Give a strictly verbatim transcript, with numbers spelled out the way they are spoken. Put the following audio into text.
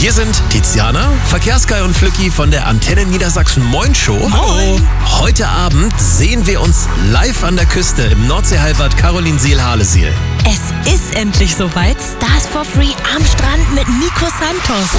Hier sind Tiziana, Verkehrsguy und Flücki von der Antenne Niedersachsen Moin Show. Moin. Heute Abend sehen wir uns live an der Küste im Nordseehalbad Carolinsiel-Halesiel. Es ist endlich soweit. Stars for Free am Strand mit Nico Santos.